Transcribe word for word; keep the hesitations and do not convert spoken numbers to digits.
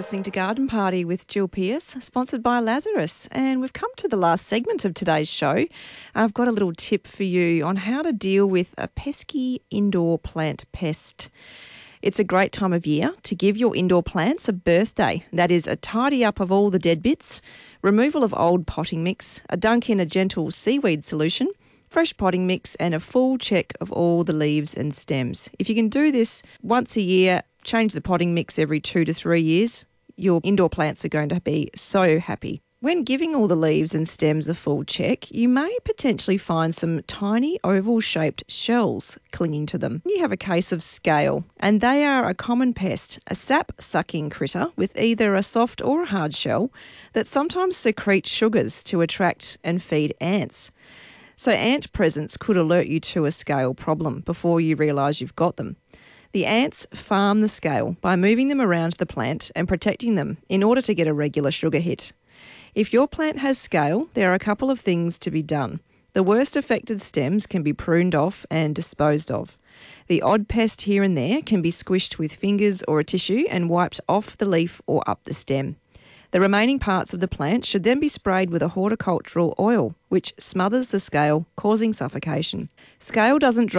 listening to Garden Party with Jill Pearce, sponsored by Lazarus. And we've come to the last segment of today's show. I've got a little tip for you on how to deal with a pesky indoor plant pest. It's a great time of year to give your indoor plants a birthday. That is a tidy up of all the dead bits, removal of old potting mix, a dunk in a gentle seaweed solution, fresh potting mix and a full check of all the leaves and stems. If you can do this once a year, change the potting mix every two to three years, your indoor plants are going to be so happy. When giving all the leaves and stems a full check, you may potentially find some tiny oval-shaped shells clinging to them. You have a case of scale, and they are a common pest, a sap-sucking critter with either a soft or a hard shell that sometimes secrete sugars to attract and feed ants. So ant presence could alert you to a scale problem before you realise you've got them. The ants farm the scale by moving them around the plant and protecting them in order to get a regular sugar hit. If your plant has scale, there are a couple of things to be done. The worst affected stems can be pruned off and disposed of. The odd pest here and there can be squished with fingers or a tissue and wiped off the leaf or up the stem. The remaining parts of the plant should then be sprayed with a horticultural oil, which smothers the scale, causing suffocation. Scale doesn't